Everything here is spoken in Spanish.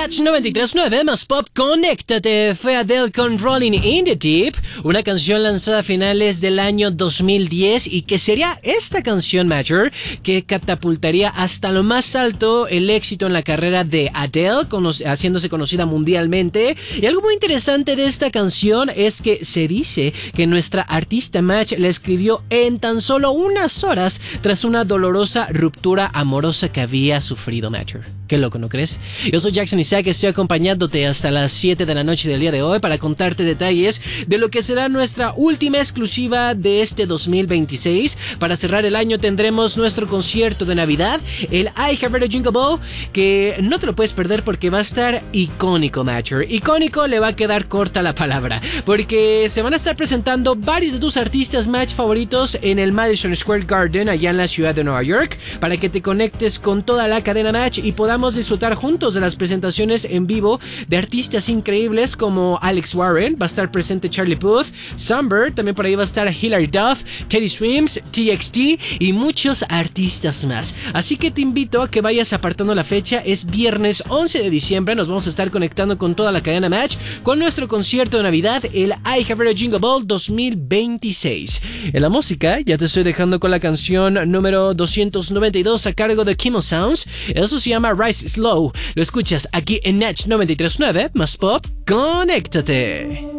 Natch 93.9 más pop, conéctate. Fue Adele con Rolling in the Deep, una canción lanzada a finales del año 2010 y que sería esta canción, Matcher, que catapultaría hasta lo más alto el éxito en la carrera de Adele, haciéndose conocida mundialmente. Y algo muy interesante de esta canción es que se dice que nuestra artista Match la escribió en tan solo unas horas tras una dolorosa ruptura amorosa que había sufrido, Matcher. Qué loco, ¿no crees? Yo soy Jackson Isaac, estoy acompañándote hasta las 7 de la noche del día de hoy para contarte detalles de lo que será nuestra última exclusiva de este 2026. Para cerrar el año tendremos nuestro concierto de Navidad, el I Have Heard a Jingle Bell, que no te lo puedes perder porque va a estar icónico, Matcher. Icónico le va a quedar corta la palabra, porque se van a estar presentando varios de tus artistas Match favoritos en el Madison Square Garden, allá en la ciudad de Nueva York, para que te conectes con toda la cadena Match y podamos disfrutar juntos de las presentaciones en vivo de artistas increíbles como Alex Warren, va a estar presente Charlie Puth, Sunbird, también por ahí va a estar Hilary Duff, Teddy Swims, TXT y muchos artistas más. Así que te invito a que vayas apartando la fecha, es viernes 11 de diciembre, nos vamos a estar conectando con toda la cadena Match con nuestro concierto de Navidad, el I Have Heard a Jingle Bell 2026. En la música ya te estoy dejando con la canción número 292 a cargo de Kimmel Sounds, eso se llama Rise Slow. Lo escuchas aquí en Natch 93.9 más pop, conéctate.